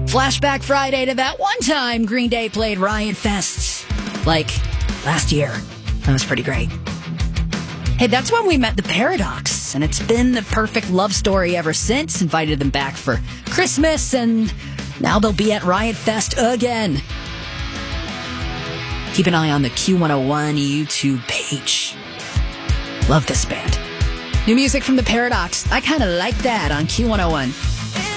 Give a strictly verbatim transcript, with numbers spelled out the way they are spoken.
Flashback Friday to that one time Green Day played Riot Fest. Like, last year. That was pretty great. Hey, that's when we met the Paradox, and it's been the perfect love story ever since. Invited them back for Christmas, and now they'll be at Riot Fest again. Keep an eye on the Q one oh one YouTube page. Love this band. New music from the Paradox. I kind of like that on Q one oh one.